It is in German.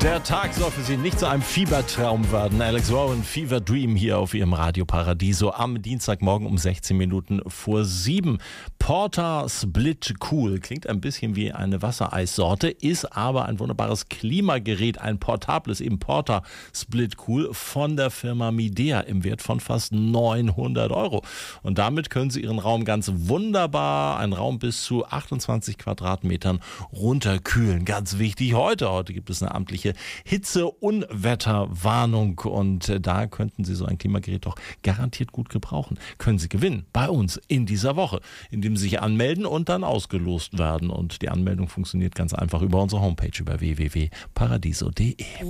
Der Tag soll für Sie nicht zu einem Fiebertraum werden. Alex Warren, Fever Dream hier auf Ihrem Radio Paradiso am Dienstagmorgen um 16 Minuten vor 7. Porter Split Cool klingt ein bisschen wie eine Wassereissorte, ist aber ein wunderbares Klimagerät, ein portables, eben Porter Split Cool von der Firma Midea im Wert von fast 900 €. Und damit können Sie Ihren Raum ganz wunderbar, einen Raum bis zu 28 Quadratmetern runterkühlen. Ganz wichtig heute gibt es eine amtliche Hitze-Unwetterwarnung und da könnten Sie so ein Klimagerät doch garantiert gut gebrauchen. Können Sie gewinnen bei uns in dieser Woche, indem Sie sich anmelden und dann ausgelost werden. Und die Anmeldung funktioniert ganz einfach über unsere Homepage über www.paradiso.de.